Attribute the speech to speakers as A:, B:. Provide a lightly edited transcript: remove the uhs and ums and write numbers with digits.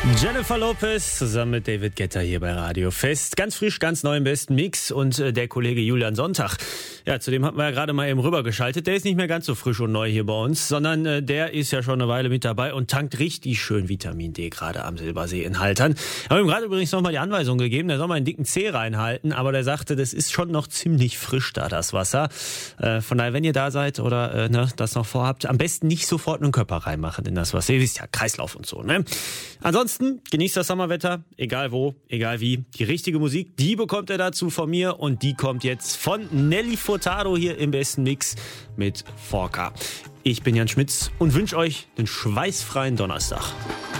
A: Jennifer Lopez zusammen mit David Guetta hier bei Radio Fest. Ganz frisch, ganz neu im besten Mix und der Kollege Julian Sonntag. Ja, zu dem hatten wir ja gerade mal eben rübergeschaltet. Der ist nicht mehr ganz so frisch und neu hier bei uns, sondern der ist ja schon eine Weile mit dabei und tankt richtig schön Vitamin D gerade am Silbersee in Haltern. Haben ihm gerade übrigens nochmal die Anweisung gegeben, der soll mal einen dicken Zeh reinhalten, aber der sagte, das ist schon noch ziemlich frisch da, das Wasser. Von daher, wenn ihr da seid oder das noch vorhabt, am besten nicht sofort einen Körper reinmachen in das Wasser. Ihr wisst ja, Kreislauf und so, ne? Ansonsten genießt das Sommerwetter, egal wo, egal wie. Die richtige Musik, die bekommt ihr dazu von mir und die kommt jetzt von Nelly Furtado hier im besten Mix mit Forca. Ich bin Jan Schmitz und wünsche euch einen schweißfreien Donnerstag.